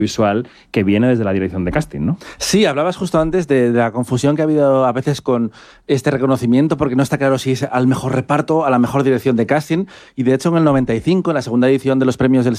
visual que viene desde la dirección de casting, ¿no? Sí, hablabas justo antes de la confusión que ha habido a veces con este reconocimiento, porque no está claro si es al mejor reparto, a la mejor dirección de casting, y de hecho en el 95, en la segunda edición de los premios del